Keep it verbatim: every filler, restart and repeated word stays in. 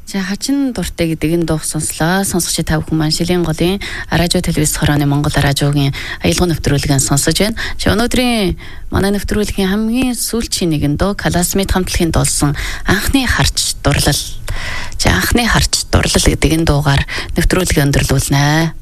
За хачин дуртай гэдэг энэ дууг сонслоо. Сонсогч та бүхэн маань Шилийн голын радио телевиз хорооны Монгол радиогийн аялал нэвтрүүлгийг сонсож байна. За өнөөдрийн манай нэвтрүүлгийн хамгийн сүүлчийн нэгэн дуу Классмейт хамтлагийн дуулсан анхны харж дурлал. За анхны харж дурлал гэдэг энэ дуугаар нэвтрүүлгийг өндөрлүүлнэ.